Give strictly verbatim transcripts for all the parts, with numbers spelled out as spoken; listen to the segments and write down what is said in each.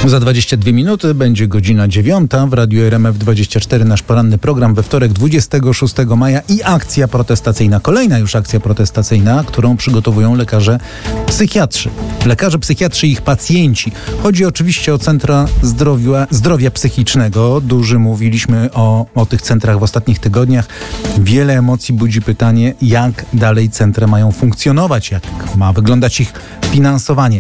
Za dwadzieścia dwie minuty będzie godzina dziewiąta w Radiu R M F dwadzieścia cztery. Nasz poranny program we wtorek dwudziestego szóstego maja i akcja protestacyjna. Kolejna już akcja protestacyjna, którą przygotowują lekarze psychiatrzy. Lekarze psychiatrzy i ich pacjenci. Chodzi oczywiście o centra zdrowia, zdrowia psychicznego. Dużo mówiliśmy o, o tych centrach w ostatnich tygodniach. Wiele emocji budzi pytanie, jak dalej centra mają funkcjonować, jak ma wyglądać ich finansowanie.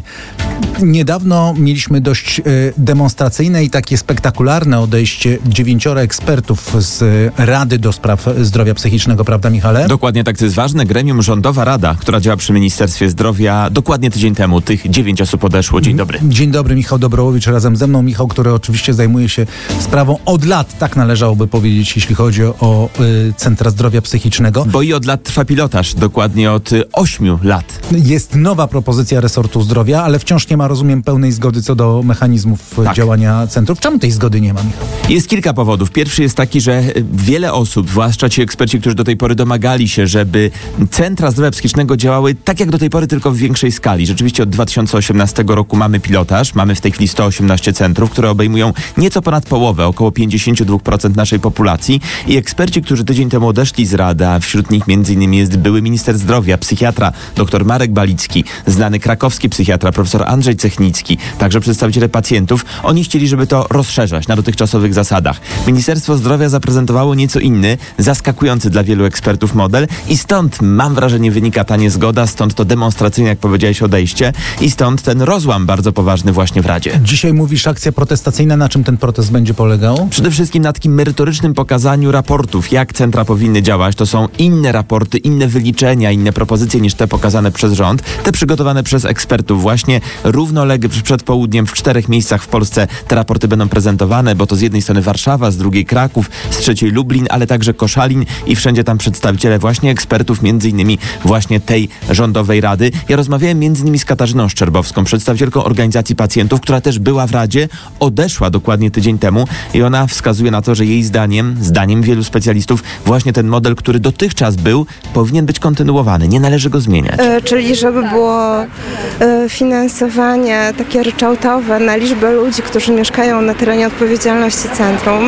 Niedawno mieliśmy dość y, demonstracyjne i takie spektakularne odejście dziewięcioro ekspertów z y, Rady do Spraw Zdrowia Psychicznego, prawda, Michale? Dokładnie tak, to jest ważne gremium, rządowa rada, która działa przy Ministerstwie Zdrowia. Dokładnie tydzień temu tych dziewięć osób odeszło. Dzień dobry. Dzień dobry, Michał Dobrołowicz razem ze mną. Michał, który oczywiście zajmuje się sprawą od lat, tak należałoby powiedzieć, jeśli chodzi o y, Centra Zdrowia Psychicznego. Bo i od lat trwa pilotaż, dokładnie od y, ośmiu lat. Jest nowa propozycja resortu zdrowia, ale wciąż nie ma, rozumiem, pełnej zgody co do mechanizmów tak. działania centrów. Czemu tej zgody nie ma, Michał? Jest kilka powodów. Pierwszy jest taki, że wiele osób, zwłaszcza ci eksperci, którzy do tej pory domagali się, żeby centra zdrowia psychicznego działały tak jak do tej pory, tylko w większej skali. Rzeczywiście od dwa tysiące osiemnastego roku mamy pilotaż, mamy w tej chwili sto osiemnaście centrów, które obejmują nieco ponad połowę, około pięćdziesiąt dwa procent naszej populacji i eksperci, którzy tydzień temu odeszli z Rady, a wśród nich między innymi jest były minister zdrowia, psychiatra, dr Marek Balicki, znany krakowski psychiatra, profesor Andrzej Cechnicki, także przedstawiciele pacjentów, oni chcieli, żeby to rozszerzać na dotychczasowych zasadach. Ministerstwo Zdrowia zaprezentowało nieco inny, zaskakujący dla wielu ekspertów model i stąd, mam wrażenie, wynika ta niezgoda, stąd to demonstracyjne, jak powiedziałeś, odejście i stąd ten rozłam bardzo poważny właśnie w Radzie. Dzisiaj mówisz akcja protestacyjna. Na czym ten protest będzie polegał? Przede wszystkim na takim merytorycznym pokazaniu raportów, jak centra powinny działać. To są inne raporty, inne wyliczenia, inne propozycje niż te pokazane przez rząd, te przygotowane przez ekspertów właśnie równolegle przed południem w czterech miejscach w Polsce te raporty będą prezentowane, bo to z jednej strony Warszawa, z drugiej Kraków, z trzeciej Lublin, ale także Koszalin i wszędzie tam przedstawiciele właśnie ekspertów, między innymi właśnie tej rządowej rady. Ja rozmawiałem między innymi z Katarzyną Szczerbowską, przedstawicielką organizacji pacjentów, która też była w Radzie, odeszła dokładnie tydzień temu i ona wskazuje na to, że jej zdaniem, zdaniem wielu specjalistów, właśnie ten model, który dotychczas był, powinien być kontynuowany. Nie należy go zmieniać. E, czyli żeby było e, finansowanie takie ryczałtowe na liczbę ludzi, którzy mieszkają na terenie odpowiedzialności centrum,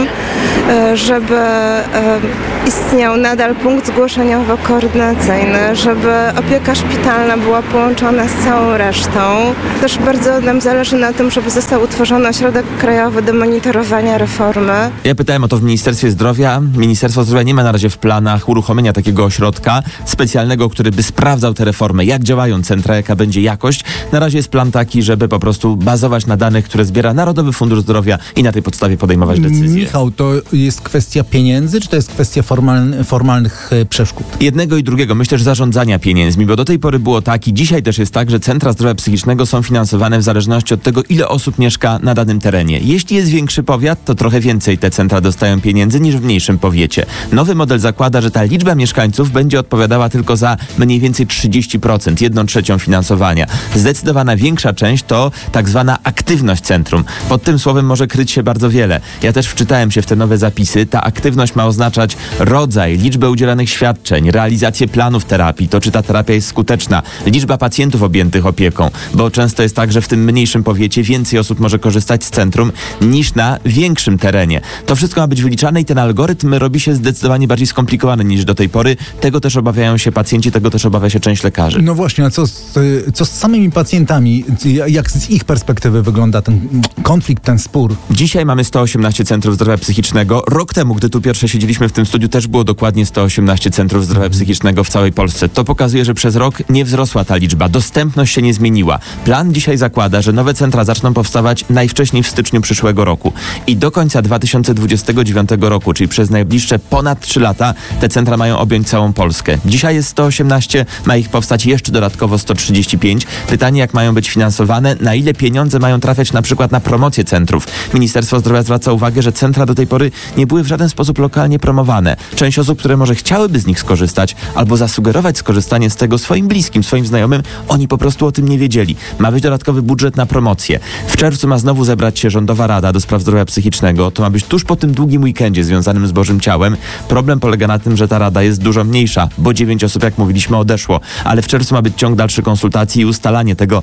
e, żeby e, istniał nadal punkt zgłoszeniowo-koordynacyjny, żeby opieka szpitalna była połączona z całą resztą. Też bardzo nam zależy na tym, żeby został utworzony ośrodek krajowy do monitorowania reformy. Ja pytałem o to w Ministerstwie Zdrowia. Ministerstwo Zdrowia nie ma na razie w planach uruchomienia takiego ośrodka specjalnego, który by sprawdzał tę reformę, jak działają centra, jaka będzie jakość. Na razie jest plan taki, żeby po prostu bazować na danych, które zbiera Narodowy Fundusz Zdrowia i na tej podstawie podejmować decyzje. Michał, to jest kwestia pieniędzy, czy to jest kwestia formalny, formalnych e, przeszkód? Jednego i drugiego. Myślę, że zarządzania pieniędzmi, bo do tej pory było tak i dzisiaj też jest tak, że centra zdrowia psychicznego są finansowane w zależności od tego, ile osób mieszka na danym terenie. Jeśli jest większy powiat, to trochę więcej te centra dostają pieniędzy niż w mniejszym powiecie. Nowy model zakłada, że ta liczba mieszkańców będzie odpowiadała tylko za mniej więcej trzydzieści procent, jedną trzecią finansowania. Zdecydowana większa część to tak zwana aktywność centrum. Pod tym słowem może kryć się bardzo wiele. Ja też wczytałem się w te nowe zapisy. Ta aktywność ma oznaczać rodzaj, liczbę udzielanych świadczeń, realizację planów terapii, to czy ta terapia jest skuteczna, liczba pacjentów objętych opieką, bo często jest tak, że w tym mniejszym powiecie więcej osób może korzystać z centrum niż na większym terenie. To wszystko ma być wyliczane i ten algorytm robi się zdecydowanie bardziej skomplikowany niż do tej pory. Tego też obawiają się pacjenci, tego też obawia się część lekarzy. No właśnie, a co z, co z samymi pacjentami? Jak z ich perspektywy wygląda ten konflikt, ten spór? Dzisiaj mamy sto osiemnaście centrów zdrowia psychicznego. Rok temu, gdy tu pierwsze siedzieliśmy w tym studiu, też było dokładnie sto osiemnaście centrów zdrowia psychicznego w całej Polsce. To pokazuje, że przez rok nie wzrosła ta liczba. Dostępność się nie zmieniła. Plan dzisiaj zakłada, że nowe centra zaczną powstawać najwcześniej w styczniu przyszłego roku. I do końca dwa tysiące dwudziestego dziewiątego roku, czyli przez najbliższe ponad trzy lata, te centra mają objąć całą Polskę. Dzisiaj jest sto osiemnaście, ma ich powstać jeszcze dodatkowo sto trzydzieści pięć. Pytanie, jak mają być finansowane, na ile pieniądze mają trafiać na przykład na promocję centrów. Ministerstwo Zdrowia zwraca uwagę, że centra do tej pory nie były w żaden sposób lokalnie promowane. Część osób, które może chciałyby z nich skorzystać albo zasugerować skorzystanie z tego swoim bliskim, swoim znajomym, oni po prostu o tym nie wiedzieli. Ma być dodatkowy budżet na promocję. W czerwcu ma znowu zebrać się Rządowa Rada do Spraw Zdrowia Psychicznego. To ma być tuż po tym długim weekendzie związanym z Bożym Ciałem. Problem polega na tym, że ta rada jest dużo mniejsza, bo dziewięć osób, jak mówiliśmy, odeszło. Ale w czerwcu ma być ciąg dalszy konsultacji i ustalanie tego ostatniego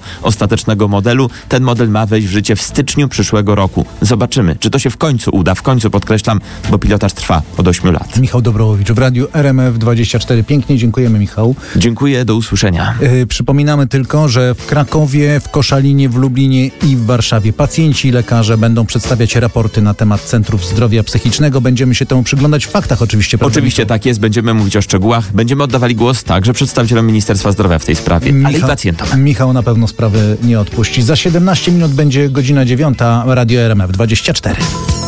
ostatecznego modelu. Ten model ma wejść w życie w styczniu przyszłego roku. Zobaczymy, czy to się w końcu uda. W końcu, podkreślam, bo pilotaż trwa od ośmiu lat. Michał Dobrołowicz w Radiu R M F dwadzieścia cztery. Pięknie dziękujemy, Michał. Dziękuję, do usłyszenia. Yy, przypominamy tylko, że w Krakowie, w Koszalinie, w Lublinie i w Warszawie pacjenci i lekarze będą przedstawiać raporty na temat centrów zdrowia psychicznego. Będziemy się temu przyglądać w faktach oczywiście. Prawda, oczywiście Michał? Tak jest, będziemy mówić o szczegółach. Będziemy oddawali głos także przedstawicielom Ministerstwa Zdrowia w tej sprawie, Michał, ale i pacjentom. Michał na pewno sprawy nie odpuści. Za siedemnaście minut będzie godzina dziewiąta. Radio R M F dwadzieścia cztery.